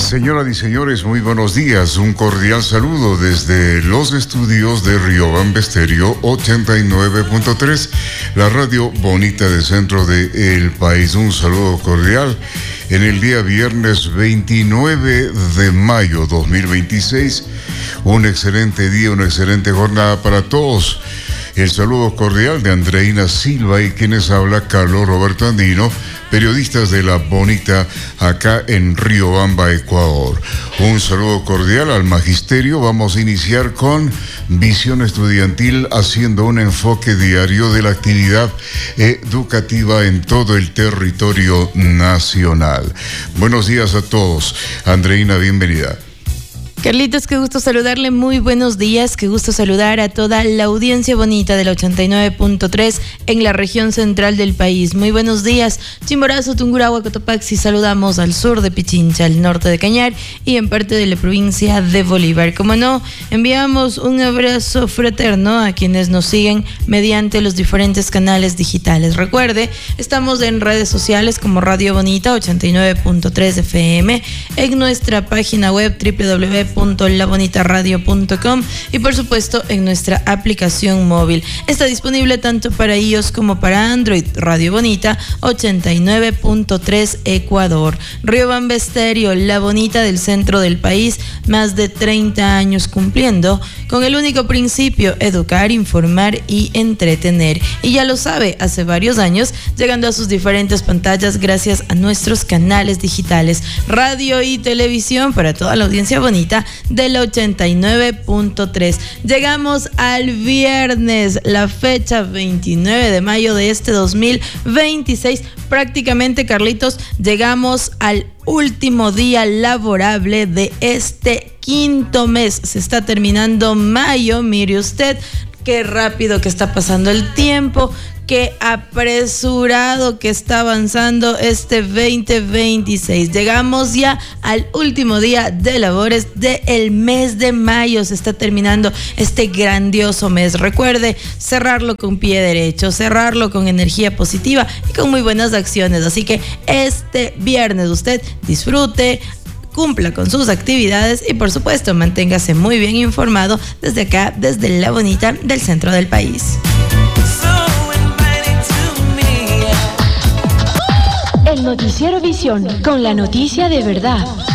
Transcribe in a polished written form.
Señoras y señores, muy buenos días. Un cordial saludo desde los estudios de Riobamba Estéreo 89.3, la radio bonita del centro del país. Un saludo cordial en el día viernes 29 de mayo 2026. Un excelente día, una excelente jornada para todos. El saludo cordial de Andreina Silva y quienes habla Carlos Roberto Andino, periodistas de La Bonita acá en Riobamba, Ecuador. Un saludo cordial al magisterio. Vamos a iniciar con Visión Estudiantil, haciendo un enfoque diario de la actividad educativa en todo el territorio nacional. Buenos días a todos. Andreina, bienvenida. Carlitos, qué gusto saludarle, muy buenos días, qué gusto saludar a toda la audiencia bonita del 89.3 en la región central del país. Muy buenos días, Chimborazo, Tungurahua, Cotopaxi, saludamos al sur de Pichincha, al norte de Cañar y en parte de la provincia de Bolívar. Como no, enviamos un abrazo fraterno a quienes nos siguen mediante los diferentes canales digitales. Recuerde, estamos en redes sociales como Radio Bonita 89.3 FM, en nuestra página web www.labonitaradio.com y por supuesto en nuestra aplicación móvil. Está disponible tanto para iOS como para Android. Radio Bonita 89.3 Ecuador. Riobamba Estéreo, la bonita del centro del país, más de 30 años cumpliendo con el único principio: educar, informar y entretener. Y ya lo sabe, hace varios años llegando a sus diferentes pantallas gracias a nuestros canales digitales, radio y televisión para toda la audiencia bonita del 89.3. Llegamos al viernes, la fecha 29 de mayo de este 2026. Prácticamente, Carlitos, llegamos al último día laborable de este quinto mes. Se está terminando mayo, mire usted. Qué rápido que está pasando el tiempo, qué apresurado que está avanzando este 2026. Llegamos ya al último día de labores del mes de mayo. Se está terminando este grandioso mes. Recuerde cerrarlo con pie derecho, cerrarlo con energía positiva y con muy buenas acciones. Así que este viernes usted disfrute, cumpla con sus actividades y por supuesto manténgase muy bien informado desde acá, desde La Bonita del centro del país. El noticiero Visión, con la noticia de verdad.